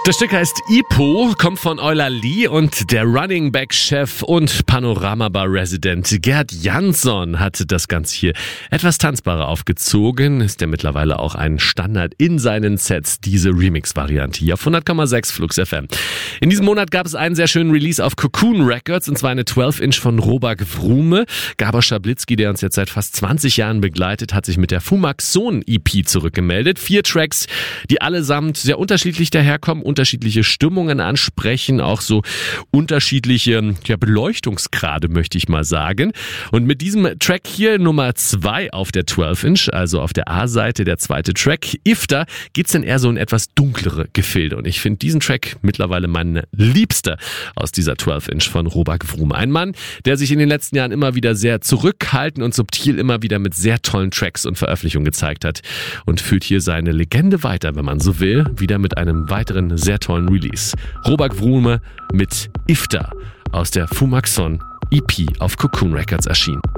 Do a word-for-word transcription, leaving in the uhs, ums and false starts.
Das Stück heißt Ipo, kommt von Eulalie und der Running Back Chef und Panorama-Bar-Resident Gerd Jansson hat das Ganze hier etwas tanzbarer aufgezogen. Ist ja mittlerweile auch ein Standard in seinen Sets, diese Remix-Variante hier auf hundert Komma sechs Flux F M. In diesem Monat gab es einen sehr schönen Release auf Cocoon Records, und zwar eine zwölf Inch von Robak Vrume. Gabor Schablitzky, der uns jetzt seit fast zwanzig Jahren begleitet, hat sich mit der Fumaxon E P zurückgemeldet. Vier Tracks, die allesamt sehr unterschiedlich daherkommen, unterschiedliche Stimmungen ansprechen, auch so unterschiedliche ja, Beleuchtungsgrade, möchte ich mal sagen. Und mit diesem Track hier Nummer zwei auf der zwölf Inch, also auf der A-Seite, der zweite Track, Iftar, geht's dann eher so in etwas dunklere Gefilde. Und ich finde diesen Track mittlerweile mein liebster aus dieser zwölf Inch von Robak Vrume. Ein Mann, der sich in den letzten Jahren immer wieder sehr zurückhaltend und subtil immer wieder mit sehr tollen Tracks und Veröffentlichungen gezeigt hat und führt hier seine Legende weiter, wenn man so will, wieder mit einem weiteren sehr tollen Release. Robak Vrume mit Iftar aus der Fumaxon E P auf Cocoon Records erschienen.